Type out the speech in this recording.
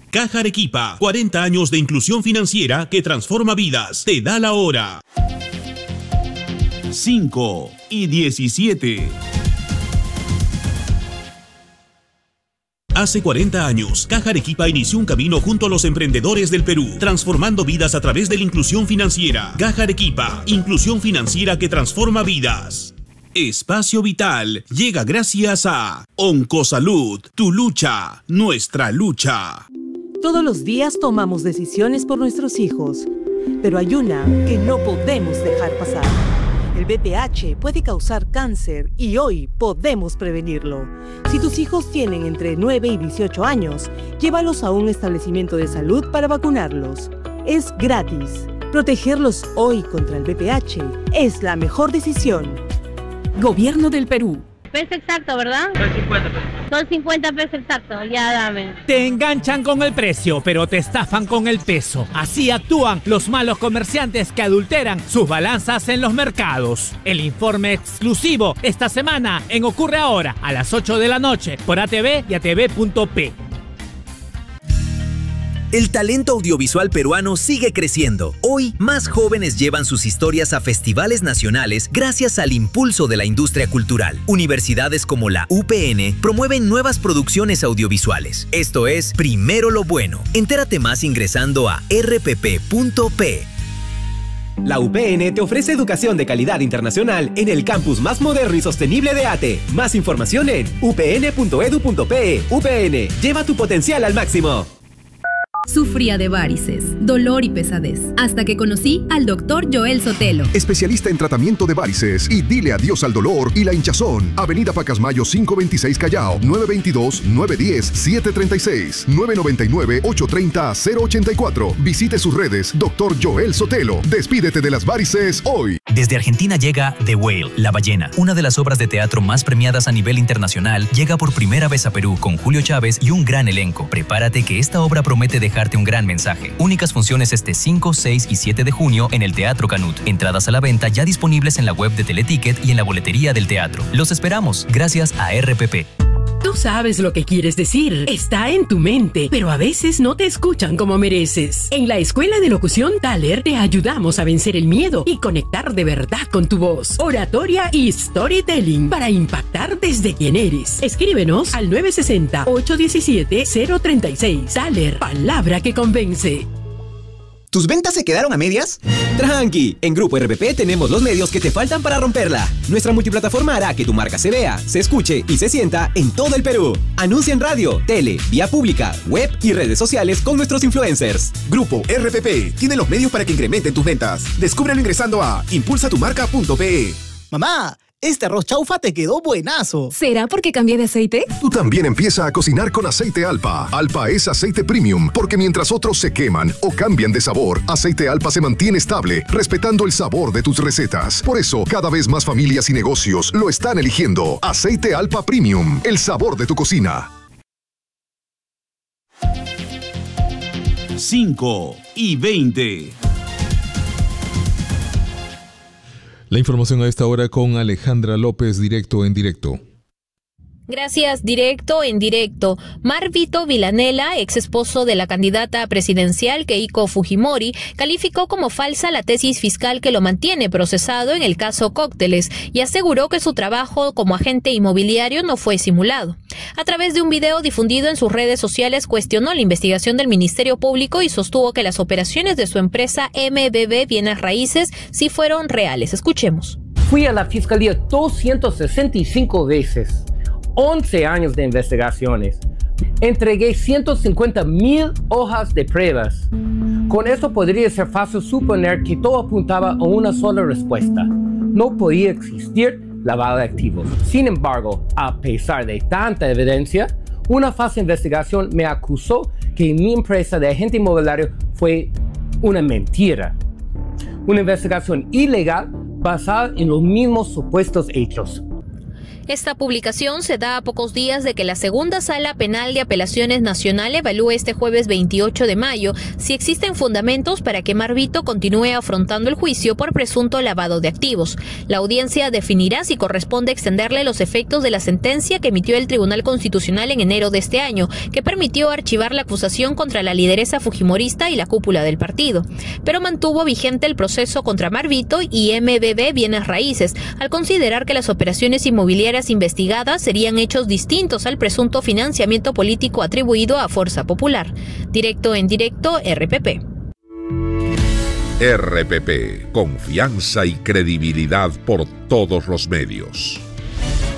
Caja Arequipa, 40 años de inclusión financiera que transforma vidas. Te da la hora. 5:17. Hace 40 años, Caja Arequipa inició un camino junto a los emprendedores del Perú, transformando vidas a través de la inclusión financiera. Caja Arequipa, inclusión financiera que transforma vidas. Espacio Vital llega gracias a Oncosalud, tu lucha, nuestra lucha. Todos los días tomamos decisiones por nuestros hijos, pero hay una que no podemos dejar pasar. El VPH puede causar cáncer y hoy podemos prevenirlo. Si tus hijos tienen entre 9 y 18 años, llévalos a un establecimiento de salud para vacunarlos. Es gratis. Protegerlos hoy contra el VPH es la mejor decisión. Gobierno del Perú. Peso exacto, ¿verdad? Son 50 pesos. Son 50 pesos exactos, ya dame. Te enganchan con el precio, pero te estafan con el peso. Así actúan los malos comerciantes que adulteran sus balanzas en los mercados. El informe exclusivo esta semana en Ocurre Ahora, a las 8 de la noche, por ATV y ATV.p. El talento audiovisual peruano sigue creciendo. Hoy, más jóvenes llevan sus historias a festivales nacionales gracias al impulso de la industria cultural. Universidades como la UPN promueven nuevas producciones audiovisuales. Esto es Primero lo Bueno. Entérate más ingresando a rpp.p. La UPN te ofrece educación de calidad internacional en el campus más moderno y sostenible de ATE. Más información en upn.edu.pe. UPN, lleva tu potencial al máximo. Sufría de varices, dolor y pesadez, hasta que conocí al Dr. Joel Sotelo. Especialista en tratamiento de varices y dile adiós al dolor y la hinchazón. Avenida Pacasmayo 526 Callao, 922-910-736, 999-830-084. Visite sus redes, Dr. Joel Sotelo. Despídete de las varices hoy. Desde Argentina llega The Whale, La Ballena, una de las obras de teatro más premiadas a nivel internacional. Llega por primera vez a Perú con Julio Chávez y un gran elenco. Prepárate que esta obra promete dejarte un gran mensaje. Únicas funciones este 5, 6 y 7 de junio en el Teatro Canut. Entradas a la venta ya disponibles en la web de Teleticket y en la boletería del teatro. Los esperamos, gracias a RPP. Tú sabes lo que quieres decir, está en tu mente, pero a veces no te escuchan como mereces. En la Escuela de Locución Thaler te ayudamos a vencer el miedo y conectar de verdad con tu voz. Oratoria y storytelling para impactar desde quien eres. Escríbenos al 960-817-036. Thaler, palabra que convence. ¿Tus ventas se quedaron a medias? Tranqui, en Grupo RPP tenemos los medios que te faltan para romperla. Nuestra multiplataforma hará que tu marca se vea, se escuche y se sienta en todo el Perú. Anuncia en radio, tele, vía pública, web y redes sociales con nuestros influencers. Grupo RPP tiene los medios para que incrementen tus ventas. Descúbrelo ingresando a impulsatumarca.pe. Mamá, este arroz chaufa te quedó buenazo. ¿Será porque cambié de aceite? Tú también empieza a cocinar con aceite Alpa. Alpa es aceite premium, porque mientras otros se queman o cambian de sabor, aceite Alpa se mantiene estable, respetando el sabor de tus recetas. Por eso, cada vez más familias y negocios lo están eligiendo. Aceite Alpa Premium, el sabor de tu cocina. 5:20. La información a esta hora con Alejandra López, directo en directo. Gracias, directo en directo. Marvito Villanela, ex esposo de la candidata presidencial Keiko Fujimori, calificó como falsa la tesis fiscal que lo mantiene procesado en el caso Cócteles y aseguró que su trabajo como agente inmobiliario no fue simulado. A través de un video difundido en sus redes sociales cuestionó la investigación del Ministerio Público y sostuvo que las operaciones de su empresa MBB Bienes Raíces sí fueron reales. Escuchemos. Fui a la fiscalía 265 veces. 11 años de investigaciones. Entregué 150,000 hojas de pruebas. Con esto podría ser fácil suponer que todo apuntaba a una sola respuesta. No podía existir lavado de activos. Sin embargo, a pesar de tanta evidencia, una falsa investigación me acusó que mi empresa de agente inmobiliario fue una mentira. Una investigación ilegal basada en los mismos supuestos hechos. Esta publicación se da a pocos días de que la Segunda Sala Penal de Apelaciones Nacional evalúe este jueves 28 de mayo si existen fundamentos para que Mar Vito continúe afrontando el juicio por presunto lavado de activos. La audiencia definirá si corresponde extenderle los efectos de la sentencia que emitió el Tribunal Constitucional en enero de este año, que permitió archivar la acusación contra la lideresa fujimorista y la cúpula del partido, pero mantuvo vigente el proceso contra Mar Vito y MBB Bienes Raíces, al considerar que las operaciones inmobiliarias investigadas serían hechos distintos al presunto financiamiento político atribuido a Fuerza Popular. Directo en directo, RPP. RPP, confianza y credibilidad por todos los medios.